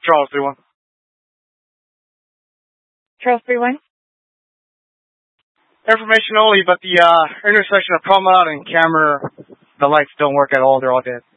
Charles 3-1. Charles 3-1. Information only, but the intersection of Promenade and Camera, the lights don't work at all. They're all dead.